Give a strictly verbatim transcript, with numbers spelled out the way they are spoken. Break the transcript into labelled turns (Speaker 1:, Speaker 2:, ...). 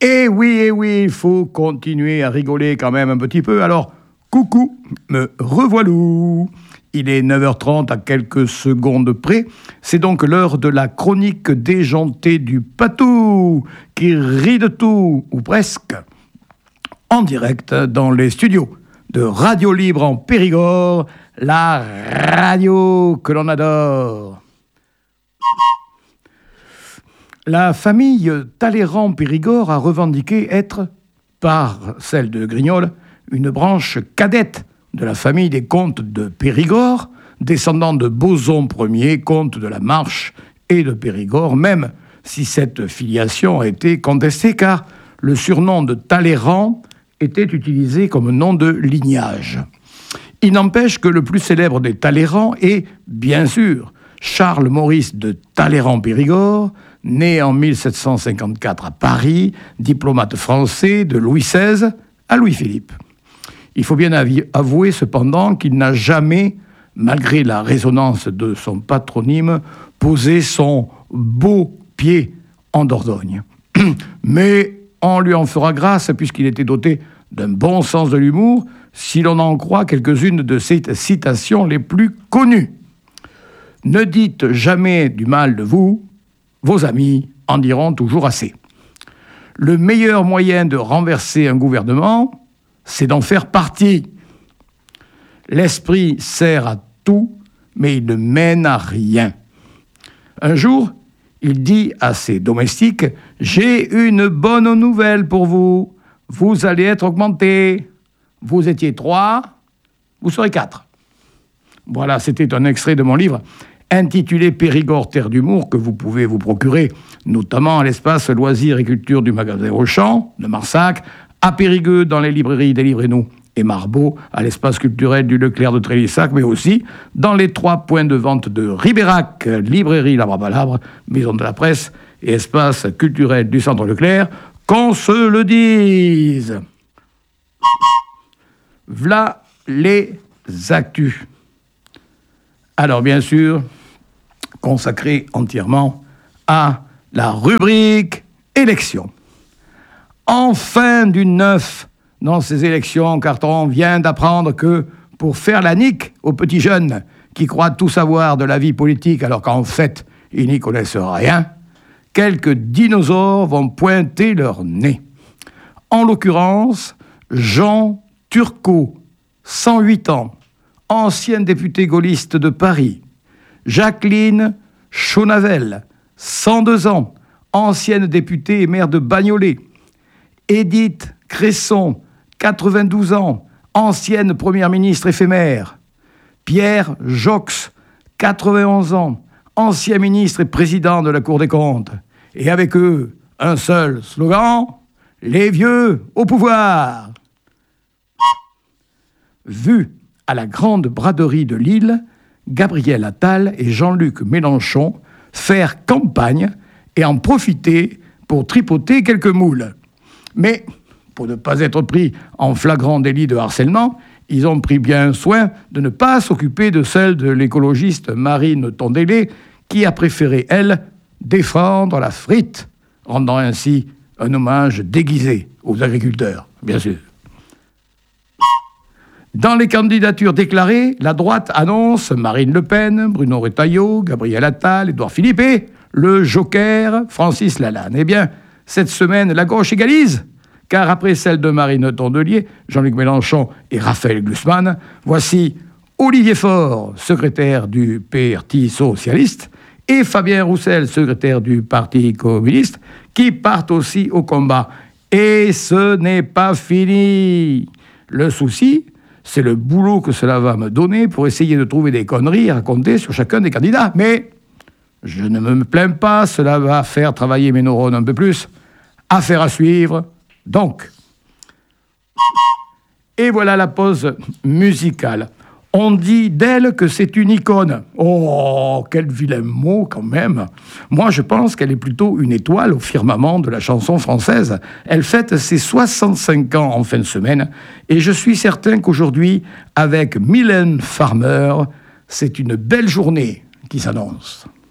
Speaker 1: Eh oui, eh oui, il faut continuer à rigoler quand même un petit peu. Alors, coucou, me revoilou. Il est neuf heures trente à quelques secondes près. C'est donc l'heure de la chronique déjantée du Patou, qui rit de tout, ou presque, en direct dans les studios de Radio Libre en Périgord, la radio que l'on adore. La famille Talleyrand-Périgord a revendiqué être, par celle de Grignol, une branche cadette de la famille des comtes de Périgord, descendant de Boson Ier, comte de la Marche et de Périgord, même si cette filiation a été contestée, car le surnom de Talleyrand était utilisé comme nom de lignage. Il n'empêche que le plus célèbre des Talleyrand est, bien sûr, Charles-Maurice de Talleyrand-Périgord, né en mille sept cent cinquante-quatre à Paris, diplomate français de Louis seize à Louis-Philippe. Il faut bien avouer cependant qu'il n'a jamais, malgré la résonance de son patronyme, posé son beau pied en Dordogne. Mais on lui en fera grâce puisqu'il était doté d'un bon sens de l'humour, si l'on en croit quelques-unes de ses citations les plus connues. Ne dites jamais du mal de vous, vos amis en diront toujours assez. Le meilleur moyen de renverser un gouvernement, c'est d'en faire partie. L'esprit sert à tout, mais il ne mène à rien. Un jour, il dit à ses domestiques « J'ai une bonne nouvelle pour vous. Vous allez être augmentés. Vous étiez trois, vous serez quatre. » Voilà, c'était un extrait de mon livre intitulé Périgord, terre d'humour, que vous pouvez vous procurer, notamment à l'espace loisirs et culture du magasin Auchan, de Marsac, à Périgueux, dans les librairies Délivrez-nous et Marbeau, à l'espace culturel du Leclerc de Trélissac, mais aussi dans les trois points de vente de Ribérac, librairie Labre-Balabre, maison de la presse et espace culturel du Centre Leclerc, qu'on se le dise. V'là les actus. Alors bien sûr, consacré entièrement à la rubrique élections. Enfin du neuf dans ces élections, car on vient d'apprendre que pour faire la nique aux petits jeunes qui croient tout savoir de la vie politique alors qu'en fait, ils n'y connaissent rien, quelques dinosaures vont pointer leur nez. En l'occurrence, Jean Turcot, cent huit ans, ancien député gaulliste de Paris. Jacqueline Chaunavel, cent deux ans, ancienne députée et maire de Bagnolet. Édith Cresson, quatre-vingt-douze ans, ancienne première ministre éphémère. Pierre Jox, quatre-vingt-onze ans, ancien ministre et président de la Cour des comptes. Et avec eux, un seul slogan, les vieux au pouvoir. Vu à la grande braderie de Lille, Gabriel Attal et Jean-Luc Mélenchon faire campagne et en profiter pour tripoter quelques moules. Mais, pour ne pas être pris en flagrant délit de harcèlement, ils ont pris bien soin de ne pas s'occuper de celle de l'écologiste Marine Tondélé, qui a préféré, elle, défendre la frite, rendant ainsi un hommage déguisé aux agriculteurs, bien sûr. Dans les candidatures déclarées, la droite annonce Marine Le Pen, Bruno Retailleau, Gabriel Attal, Édouard Philippe et le joker Francis Lalanne. Eh bien, cette semaine, la gauche égalise, car après celle de Marine Tondelier, Jean-Luc Mélenchon et Raphaël Glucksmann, voici Olivier Faure, secrétaire du Parti socialiste, et Fabien Roussel, secrétaire du Parti communiste, qui partent aussi au combat. Et ce n'est pas fini. Le souci, c'est le boulot que cela va me donner pour essayer de trouver des conneries à raconter sur chacun des candidats. Mais je ne me plains pas, cela va faire travailler mes neurones un peu plus. Affaire à suivre, donc. Et voilà la pause musicale. On dit d'elle que c'est une icône. Oh, quel vilain mot quand même. Moi, je pense qu'elle est plutôt une étoile au firmament de la chanson française. Elle fête ses soixante-cinq ans en fin de semaine. Et je suis certain qu'aujourd'hui, avec Mylène Farmer, c'est une belle journée qui s'annonce.